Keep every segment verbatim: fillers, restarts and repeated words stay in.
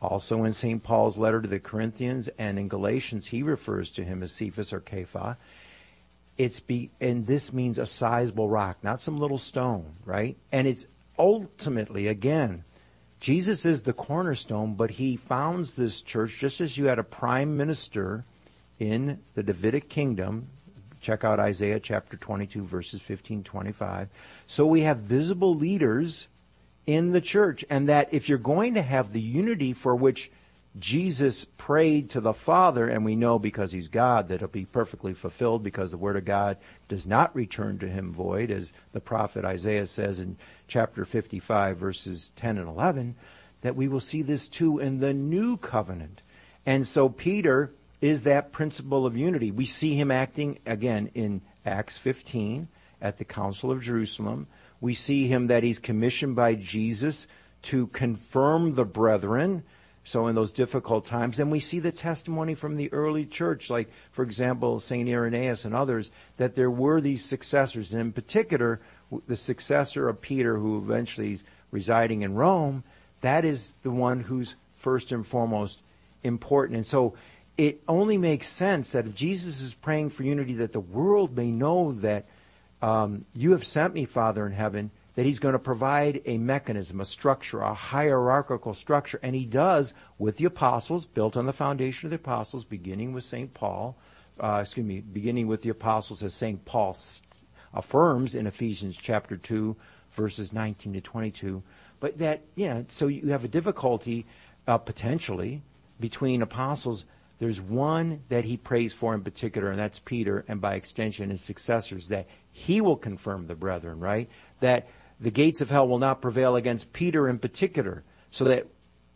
Also in Saint Paul's letter to the Corinthians and in Galatians, he refers to him as Cephas or Kepha. It's be, and this means a sizable rock, not some little stone, right? And it's ultimately, again, Jesus is the cornerstone, but he founds this church just as you had a prime minister in the Davidic kingdom. Check out Isaiah chapter twenty-two, verses fifteen, twenty-five. So we have visible leaders in the church, and that if you're going to have the unity for which Jesus prayed to the Father, and we know because he's God that it'll be perfectly fulfilled because the Word of God does not return to him void, as the prophet Isaiah says in chapter fifty-five, verses ten and eleven, that we will see this too in the new covenant. And so Peter is that principle of unity. We see him acting, again, in Acts fifteen at the Council of Jerusalem. We see him that he's commissioned by Jesus to confirm the brethren, so in those difficult times. And we see the testimony from the early church, like, for example, Saint Irenaeus and others, that there were these successors. And in particular, the successor of Peter, who eventually is residing in Rome, that is the one who's first and foremost important. And so it only makes sense that if Jesus is praying for unity, that the world may know that um, you have sent me, Father in heaven, that he's going to provide a mechanism, a structure, a hierarchical structure. And he does with the apostles, built on the foundation of the apostles, beginning with Saint Paul, uh, excuse me, beginning with the apostles, as Saint Paul st- affirms in Ephesians chapter two, verses nineteen to twenty-two. But that, yeah, so you have a difficulty, uh, potentially, between apostles. There's one that he prays for in particular, and that's Peter, and by extension his successors, that he will confirm the brethren, right? That the gates of hell will not prevail against Peter in particular, so that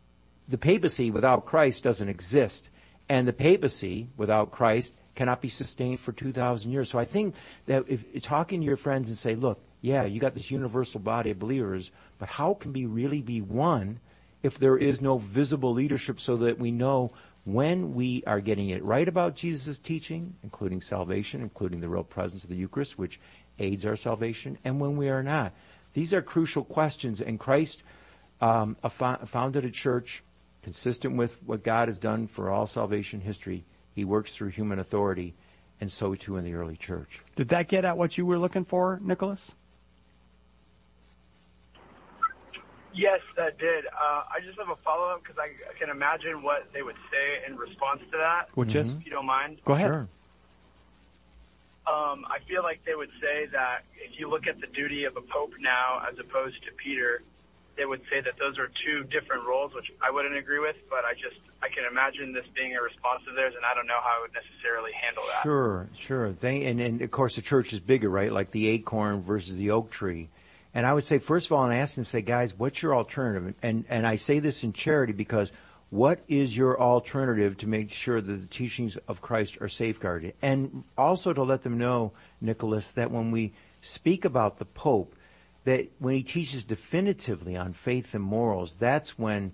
the papacy without Christ doesn't exist, and the papacy without Christ cannot be sustained for two thousand years. So I think that if talking to your friends and say, look, yeah, you got this universal body of believers, but how can we really be one if there is no visible leadership, so that we know when we are getting it right about Jesus' teaching, including salvation, including the real presence of the Eucharist, which aids our salvation, and when we are not. These are crucial questions, and Christ um, founded a church consistent with what God has done for all salvation history. He works through human authority, and so too in the early church. Did that get at what you were looking for, Nicholas? Yes, that did. Uh, I just have a follow-up because I can imagine what they would say in response to that. Which is? If you don't mind. Go ahead. Sure. Um, I feel like they would say that if you look at the duty of a pope now as opposed to Peter, they would say that those are two different roles, which I wouldn't agree with, but I just, I can imagine this being a response to theirs, and I don't know how I would necessarily handle that. Sure, sure. They, and, and of course the church is bigger, right? Like the acorn versus the oak tree. And I would say, first of all, and I ask them, say, guys, what's your alternative? And, and I say this in charity because what is your alternative to make sure that the teachings of Christ are safeguarded? And also to let them know, Nicholas, that when we speak about the Pope, that when he teaches definitively on faith and morals, that's when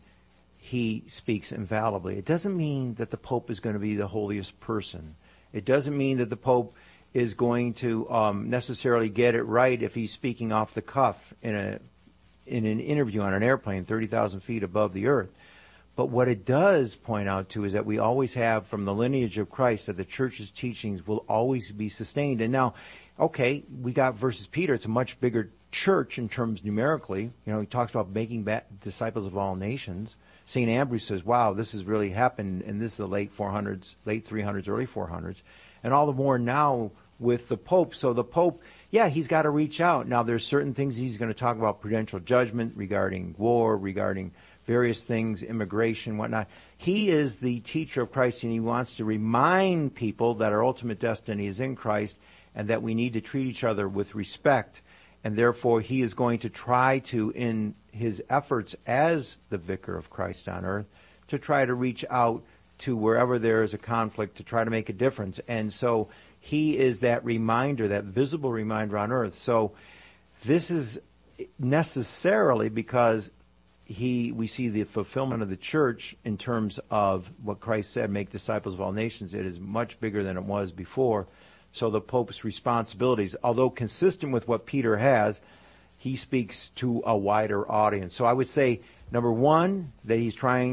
he speaks infallibly. It doesn't mean that the Pope is going to be the holiest person. It doesn't mean that the Pope is going to um, necessarily get it right if he's speaking off the cuff in a in an interview on an airplane thirty thousand feet above the earth. But what it does point out to is that we always have from the lineage of Christ that the church's teachings will always be sustained. And now, okay, we got versus Peter. It's a much bigger church in terms numerically. You know, he talks about making disciples of all nations. Saint Ambrose says, wow, this has really happened, and this is the late four hundreds, late three hundreds, early four hundreds. And all the more now with the Pope. So the Pope, yeah, he's got to reach out. Now, there's certain things he's going to talk about, prudential judgment regarding war, regarding various things, immigration, whatnot. He is the teacher of Christ, and he wants to remind people that our ultimate destiny is in Christ and that we need to treat each other with respect. And therefore, he is going to try to, in his efforts as the vicar of Christ on earth, to try to reach out to wherever there is a conflict to try to make a difference. And so he is that reminder, that visible reminder on earth. So this is necessarily because he, we see the fulfillment of the church in terms of what Christ said, make disciples of all nations. It is much bigger than it was before. So the Pope's responsibilities, although consistent with what Peter has, he speaks to a wider audience. So I would say, number one, that he's trying